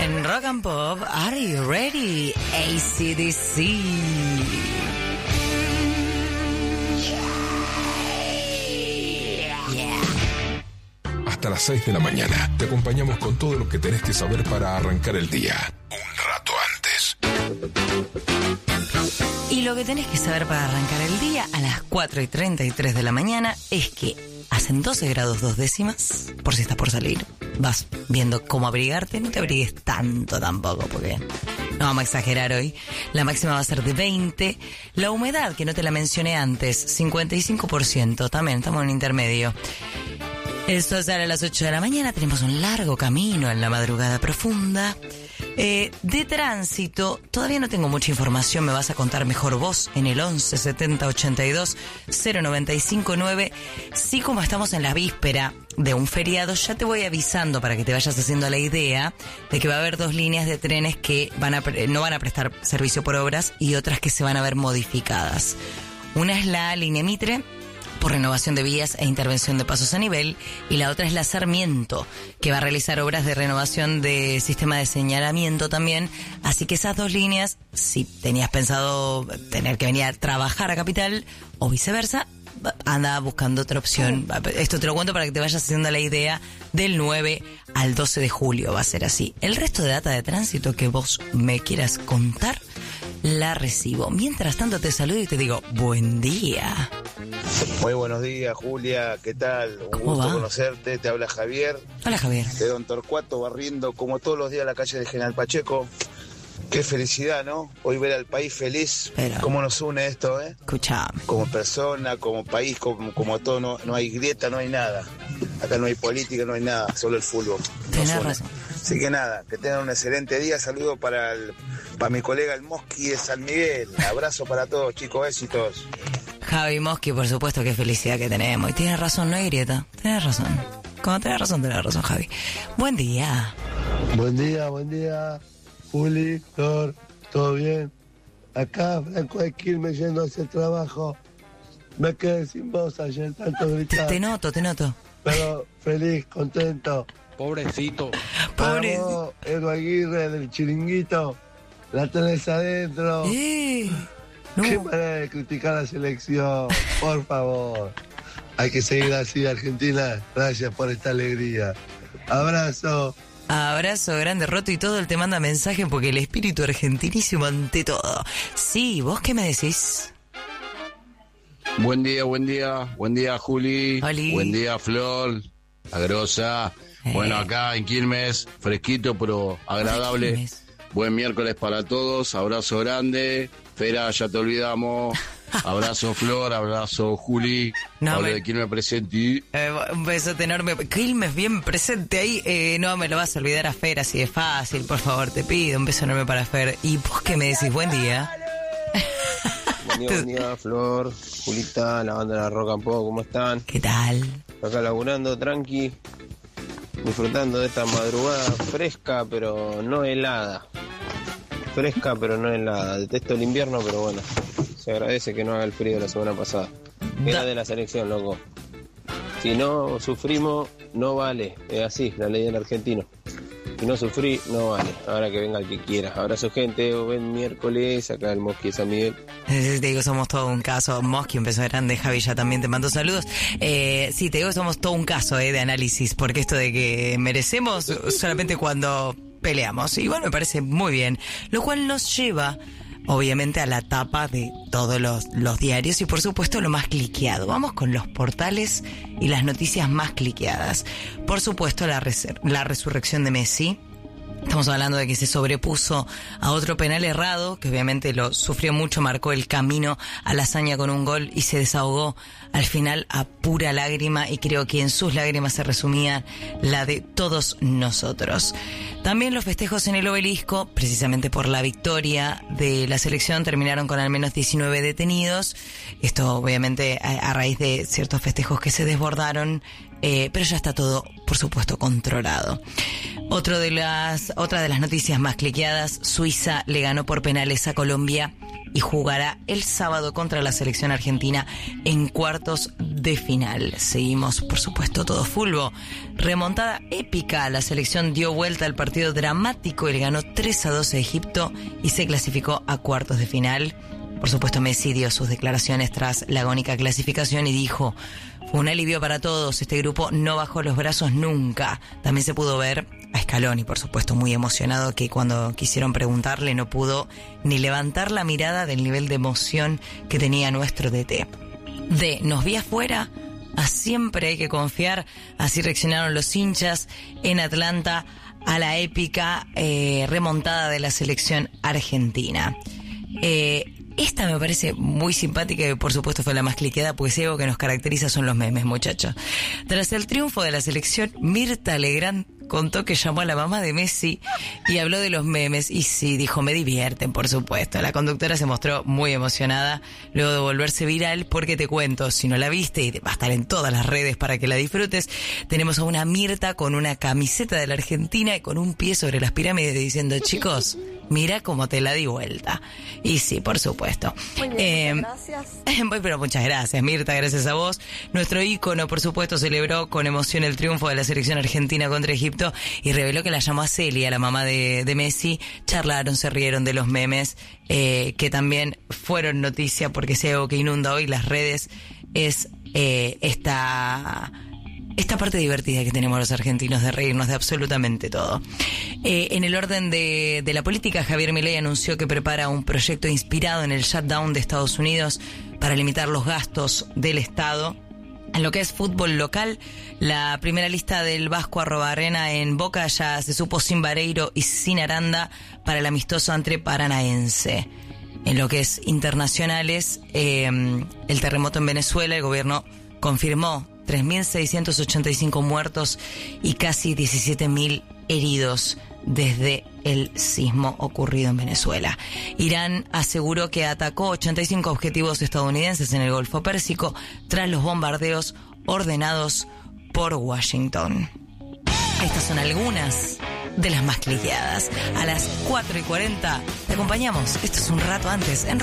En Rock and Pop, Are You Ready? AC/DC. Hasta las 6 de la mañana te acompañamos con todo lo que tenés que saber para arrancar el día un rato antes. Y lo que tenés que saber para arrancar el día a las 4:33 de la mañana es que hacen 12 grados 2 décimas, por si estás por salir. Vas viendo cómo abrigarte, no te abrigues tanto tampoco, porque no vamos a exagerar hoy. La máxima va a ser de 20. La humedad, que no te la mencioné antes, 55%, también estamos en intermedio. El sol sale a las 8 de la mañana, tenemos un largo camino en la madrugada profunda. De tránsito, todavía no tengo mucha información, me vas a contar mejor vos en el 11 70 82 095 9. Sí, como estamos en la víspera de un feriado, ya te voy avisando para que te vayas haciendo la idea de que va a haber 2 líneas de trenes que no van a prestar servicio por obras y otras que se van a ver modificadas. Una es la línea Mitre, por renovación de vías e intervención de pasos a nivel, y la otra es la Sarmiento, que va a realizar obras de renovación de sistema de señalamiento también. Así que esas 2 líneas, si tenías pensado tener que venir a trabajar a Capital o viceversa, anda buscando otra opción. Esto te lo cuento para que te vayas haciendo la idea. Del 9 al 12 de julio va a ser así. El resto de data de tránsito que vos me quieras contar, la recibo. Mientras tanto te saludo y te digo, buen día. Muy buenos días, Julia, ¿qué tal? Un gusto conocerte, te habla Javier. Hola, Javier. De Don Torcuato, barriendo como todos los días la calle de General Pacheco. Qué felicidad, ¿no? Hoy ver al país feliz. Pero, cómo nos une esto, ¿eh? Escuchame. Como persona, como país, como todo, no hay grieta, no hay nada. Acá no hay política, no hay nada, solo el fútbol. Tenés razón. Así que nada, que tengan un excelente día. Saludo para mi colega el Mosqui de San Miguel. Abrazo para todos, chicos, éxitos. Javi Mosqui, por supuesto, qué felicidad que tenemos. Y tienes razón, no hay grieta. Tienes razón. Cuando tenés razón, Javi. Buen día. Buen día. Juli, Flor, ¿todo bien? Acá, Franco de Quilmes yendo hacia el trabajo. Me quedé sin voz ayer, tanto gritar. Te noto. Pero feliz, contento. Pobrecito. Vamos, Edu Aguirre del Chiringuito. La tenés adentro. No. Qué manera de criticar la selección, por favor. Hay que seguir así, Argentina. Gracias por esta alegría. Abrazo. Abrazo grande, Roto, y todo él te manda mensaje porque el espíritu argentinísimo ante todo. Sí, ¿vos qué me decís? Buen día, Juli. Oli. Buen día, Flor, la grosa. Bueno, acá en Quilmes, fresquito pero agradable. Buen miércoles para todos, abrazo grande. Fera, ya te olvidamos. Abrazo, Flor, abrazo, Juli. Hablo de Quilmes presente. Un besote enorme. Quilmes bien presente ahí. No me lo vas a olvidar a Fer, así de fácil, por favor, te pido. Un beso enorme para Fer. ¿Y vos qué me decís? Buen día. Buen día, Flor, Julita, la banda de la Rock and Pop, ¿cómo están? ¿Qué tal? Acá laburando, tranqui, disfrutando de esta madrugada fresca, pero no helada. Detesto el invierno, pero bueno, se agradece que no haga el frío de la semana pasada. Era de la selección, loco. Si no sufrimos, no vale. Es así, la ley del argentino. Si no sufrí, no vale. Ahora que venga el que quiera. Abrazo, gente. Buen miércoles. Acá el Mosqui de San Miguel. Te digo, somos todo un caso. Mosqui empezó grande. Javi ya también te mando saludos. Sí, te digo, somos todo un caso de análisis. Porque esto de que merecemos solamente cuando peleamos. Y bueno, me parece muy bien. Lo cual nos lleva, obviamente, a la tapa de todos los diarios y, por supuesto, lo más cliqueado. Vamos con los portales y las noticias más cliqueadas. Por supuesto, la resurrección de Messi. Estamos hablando de que se sobrepuso a otro penal errado, que obviamente lo sufrió mucho, marcó el camino a la hazaña con un gol y se desahogó al final a pura lágrima, y creo que en sus lágrimas se resumía la de todos nosotros. También los festejos en el Obelisco, precisamente por la victoria de la selección, terminaron con al menos 19 detenidos. Esto obviamente a raíz de ciertos festejos que se desbordaron, pero ya está todo, por supuesto, controlado. Otra de las noticias más cliqueadas: Suiza le ganó por penales a Colombia y jugará el sábado contra la selección argentina en cuartos de final. Seguimos, por supuesto, todo fulbo. Remontada épica. La selección dio vuelta al partido dramático y le ganó 3-2 a Egipto y se clasificó a cuartos de final. Por supuesto, Messi dio sus declaraciones tras la agónica clasificación y dijo: fue un alivio para todos, este grupo no bajó los brazos nunca. También se pudo ver a Scaloni, por supuesto, muy emocionado, que cuando quisieron preguntarle no pudo ni levantar la mirada del nivel de emoción que tenía nuestro DT. Nos vi afuera, a siempre hay que confiar, así reaccionaron los hinchas en Atlanta a la épica remontada de la selección argentina. Esta me parece muy simpática y por supuesto fue la más cliqueada, porque si algo que nos caracteriza son los memes, muchachos. Tras el triunfo de la selección, Mirta Legrand contó que llamó a la mamá de Messi y habló de los memes. Y sí, dijo, me divierten, por supuesto. La conductora se mostró muy emocionada luego de volverse viral, porque te cuento, si no la viste, y va a estar en todas las redes para que la disfrutes, tenemos a una Mirta con una camiseta de la Argentina y con un pie sobre las pirámides diciendo, chicos, mira cómo te la di vuelta. Y sí, por supuesto. Muy bien, gracias. Pero muchas gracias, Mirta, gracias a vos. Nuestro ícono, por supuesto, celebró con emoción el triunfo de la selección argentina contra Egipto y reveló que la llamó a Celia, la mamá de Messi. Charlaron, se rieron de los memes, que también fueron noticia, porque si hay algo que inunda hoy las redes es esta parte divertida que tenemos los argentinos de reírnos de absolutamente todo. En el orden de la política, Javier Milei anunció que prepara un proyecto inspirado en el shutdown de Estados Unidos para limitar los gastos del Estado. En lo que es fútbol local, la primera lista del Vasco Arrobarrena en Boca ya se supo sin Vareiro y sin Aranda para el amistoso ante Paranaense. En lo que es internacionales, el terremoto en Venezuela, el gobierno confirmó 3.685 muertos y casi 17.000 heridos desde el sismo ocurrido en Venezuela. Irán aseguró que atacó 85 objetivos estadounidenses en el Golfo Pérsico tras los bombardeos ordenados por Washington. Estas son algunas de las más cliqueadas. A las 4:40 te acompañamos. Esto es Un Rato Antes en